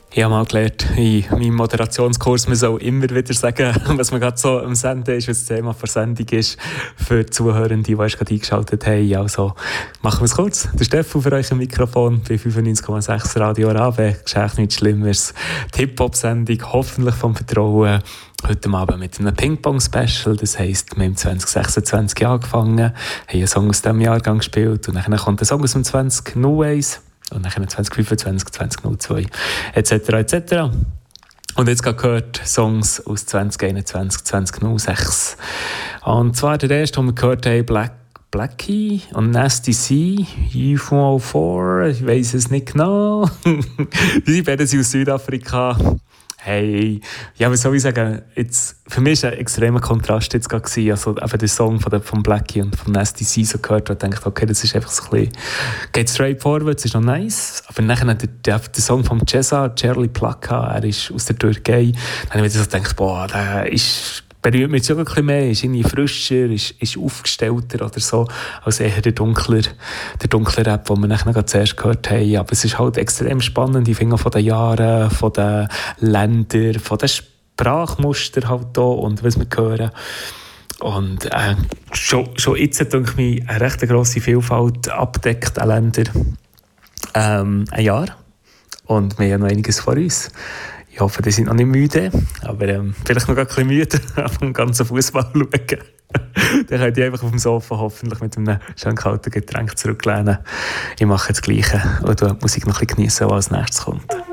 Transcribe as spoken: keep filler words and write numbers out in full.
Ich habe mal gelernt, in meinem Moderationskurs, man soll immer wieder sagen, was man gerade so am Senden ist, was das Thema der Sendung ist, für die Zuhörenden, die erst gerade eingeschaltet haben. Also machen wir es kurz. Der Stefan für euch im Mikrofon bei fünfundneunzig Komma sechs Radio Rabe. Geschäft nichts Schlimmeres. Die Hip-Hop-Sendung, hoffentlich vom Vertrauen. Heute Abend mit einem Ping-Pong-Special. Das heisst, wir haben zwanzig sechsundzwanzig angefangen, haben einen Song aus diesem Jahrgang gespielt und dann kommt ein Song aus dem zwanzig null eins. Und dann zwanzig fünfundzwanzig, zwanzig null zwei et cetera et cetera. Und jetzt gerade gehört Songs aus zwanzig einundzwanzig, zwanzig null sechs. Und zwar der erste, den wir gehört haben, Black, Blackie und Nasty C, U F O vier, ich weiss es nicht genau. Die beiden sind aus Südafrika. Hey, ja, was soll ich sagen? Jetzt, für mich war ein extremer Kontrast jetzt gerade gewesen. Also eben der Song von, der, von Blackie und von Nasty C so gehört, wo ich dachte, okay, das ist einfach so ein bisschen, geht straight forward, das ist noch nice. Aber nachher der, der, der Song von Ceza, Charlie Plaka, er ist aus der Türkei. Dann habe ich mir so gedacht, boah, der ist, berührt mich sogar ein bisschen mehr, ist irgendwie frischer, ist, ist aufgestellter oder so, als eher der dunkler, der dunkle Rap, den wir nachher noch zuerst gehört haben. Aber es ist halt extrem spannend, ich finde von den Jahren, von den Ländern, von den Sprachmustern halt da und was wir hören. Und äh, schon, schon jetzt hat denke ich, eine recht grosse Vielfalt abdeckt an Ländern. Ähm, ein Jahr. Und wir haben noch einiges vor uns. Ich hoffe, die sind noch nicht müde, aber ähm, vielleicht noch ein bisschen müde vom ganzen Fußball schauen. Dann könnt ihr einfach auf dem Sofa hoffentlich mit einem schön kalten Getränk zurücklehnen. Ich mache das Gleiche und die Musik noch ein bisschen geniessen, was als nächstes kommt.